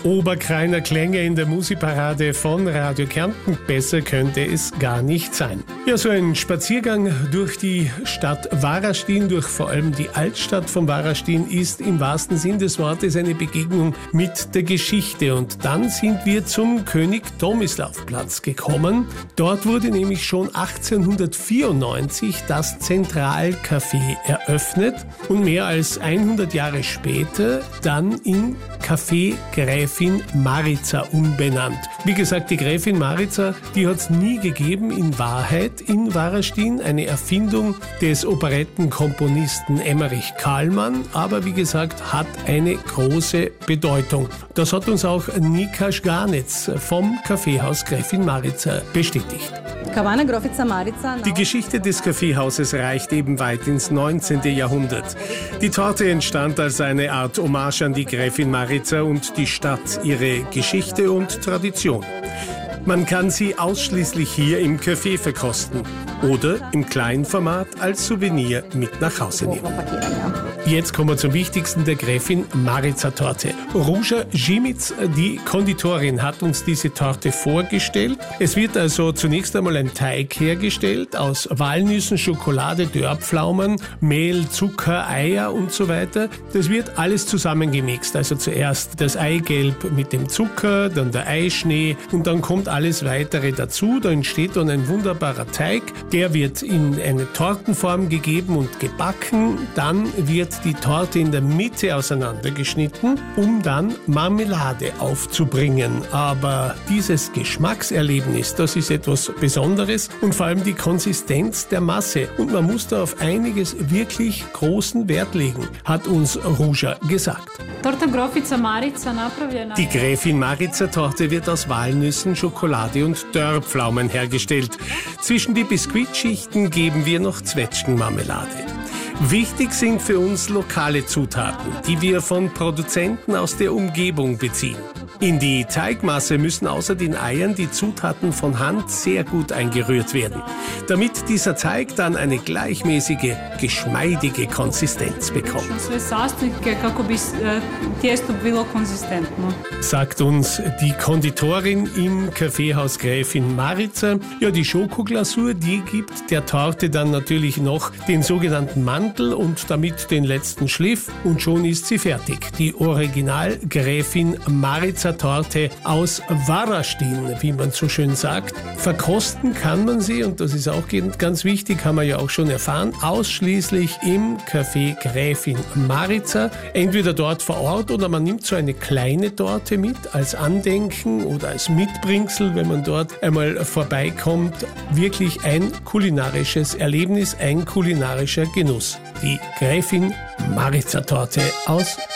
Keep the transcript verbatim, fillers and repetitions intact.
Oberkreiner Klänge in der Musikparade von Radio Kärnten. Besser könnte es gar nicht sein. Ja, so ein Spaziergang durch die Stadt Varaždin, durch vor allem die Altstadt von Varaždin, ist im wahrsten Sinn des Wortes eine Begegnung mit der Geschichte. Und dann sind wir zum König-Tomislav-Platz gekommen. Dort wurde nämlich schon achtzehnhundertvierundneunzig das Zentralcafé eröffnet und mehr als hundert Jahre später dann in Café Gräfin Marica umbenannt. Wie gesagt, die Gräfin Marica, die hat es nie gegeben in Wahrheit in Varaždin, eine Erfindung des Operettenkomponisten Emmerich Kallmann, aber wie gesagt, hat eine große Bedeutung. Das hat uns auch Nika Schganetz vom Kaffeehaus Gräfin Marica bestätigt. Die Geschichte des Kaffeehauses reicht eben weit ins neunzehnten Jahrhundert. Die Torte entstand als eine Art Hommage an die Gräfin Marica und die Stadt, ihre Geschichte und Tradition. Man kann sie ausschließlich hier im Café verkosten oder im kleinen Format als Souvenir mit nach Hause nehmen. Jetzt kommen wir zum Wichtigsten, der Gräfin Marica Torte. Ruža Žimic, die Konditorin, hat uns diese Torte vorgestellt. Es wird also zunächst einmal ein Teig hergestellt aus Walnüssen, Schokolade, Dörrpflaumen, Mehl, Zucker, Eier und so weiter. Das wird alles zusammengemixt. Also zuerst das Eigelb mit dem Zucker, dann der Eischnee und dann kommt alles weitere dazu. Da entsteht dann ein wunderbarer Teig. Der wird in eine Tortenform gegeben und gebacken. Dann wird die Torte in der Mitte auseinandergeschnitten, um dann Marmelade aufzubringen. Aber dieses Geschmackserlebnis, das ist etwas Besonderes und vor allem die Konsistenz der Masse. Und man muss da auf einiges wirklich großen Wert legen, hat uns Ruža gesagt. Die Gräfin Marica Torte wird aus Walnüssen, Schokolade und Dörrpflaumen hergestellt. Zwischen die Biskuitschichten geben wir noch Zwetschgenmarmelade. Wichtig sind für uns lokale Zutaten, die wir von Produzenten aus der Umgebung beziehen. In die Teigmasse müssen außer den Eiern die Zutaten von Hand sehr gut eingerührt werden, damit dieser Teig dann eine gleichmäßige, geschmeidige Konsistenz bekommt. Sagt uns die Konditorin im Kaffeehaus Gräfin Marica. Ja, die Schokoglasur, die gibt der Torte dann natürlich noch den sogenannten Mantel und damit den letzten Schliff und schon ist sie fertig. Die Original Gräfin Marica Torte aus Varaždin, wie man so schön sagt. Verkosten kann man sie, und das ist auch ganz wichtig, haben wir ja auch schon erfahren, ausschließlich im Café Gräfin Marica. Entweder dort vor Ort oder man nimmt so eine kleine Torte mit als Andenken oder als Mitbringsel, wenn man dort einmal vorbeikommt. Wirklich ein kulinarisches Erlebnis, ein kulinarischer Genuss. Die Gräfin Marica Torte aus